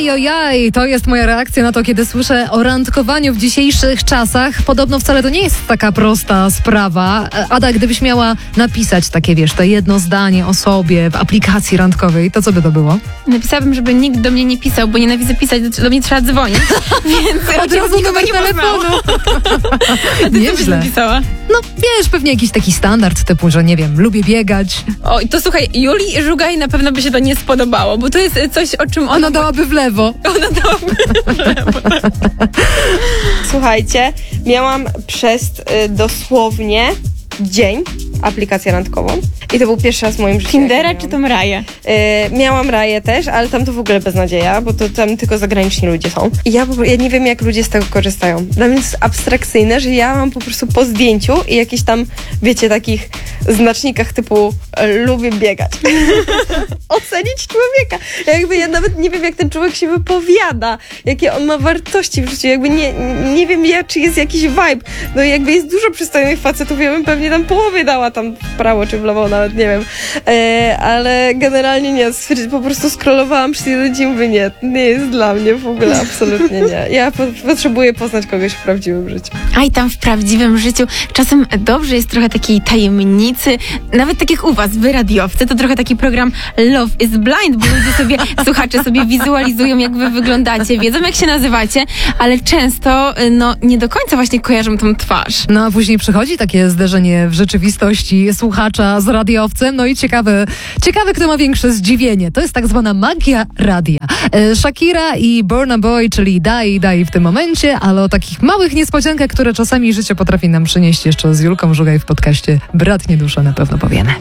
Ojojoj, to jest moja reakcja na to, kiedy słyszę o randkowaniu w dzisiejszych czasach. Podobno wcale to nie jest taka prosta sprawa. Ada, gdybyś miała napisać takie, wiesz, to jedno zdanie o sobie w aplikacji randkowej, to co by to było? Napisałabym, żeby nikt do mnie nie pisał, bo nienawidzę pisać, do mnie trzeba dzwonić. Więc od razu numer telefonu. A ty co byś napisała? No wiesz, pewnie jakiś taki standard typu, że nie wiem, lubię biegać. O, to słuchaj, Julii Żugaj na pewno by się to nie spodobało, bo to jest coś, o czym Ona dałaby w lewo. Ona dałaby w lewo. Słuchajcie, miałam przez dosłownie dzień aplikację randkową i to był pierwszy raz w moim życiu. Tindera czy tą Raję? Miałam Raję też, ale tam to w ogóle beznadzieja, bo to tam tylko zagraniczni ludzie są. I ja nie wiem, jak ludzie z tego korzystają. Dla mnie to jest abstrakcyjne, że ja mam po prostu po zdjęciu i jakichś tam, wiecie, takich znacznikach typu lubię biegać. Ocenić człowieka. Ja nawet nie wiem, jak ten człowiek się wypowiada, jakie on ma wartości w życiu. Jakby nie wiem, czy jest jakiś vibe. No jakby jest dużo przystojnych facetów, ja bym pewnie tam połowie dała tam w prawo czy w lewo, nawet nie wiem. Ale generalnie nie. Po prostu scrollowałam przez jeden dzień, mówię, nie jest dla mnie w ogóle, absolutnie nie. Ja potrzebuję poznać kogoś w prawdziwym życiu. A i tam w prawdziwym życiu czasem dobrze jest trochę takiej tajemnicy, nawet tak jak u was, wy radiowcy, to trochę taki program Love is Blind, bo ludzie sobie, słuchacze sobie wizualizują, jak wy wyglądacie, wiedzą, jak się nazywacie, ale często, nie do końca właśnie kojarzą tą twarz. No a później przychodzi takie zderzenie w rzeczywistości słuchacza z radiowcem, no i ciekawe, kto ma większe zdziwienie. To jest tak zwana magia radia. Shakira i Burna Boy, czyli Dai w tym momencie, ale o takich małych niespodziankach, które czasami życie potrafi nam przynieść, jeszcze z Julką Żugaj w podcaście Bratnie Dusze na pewno powiemy.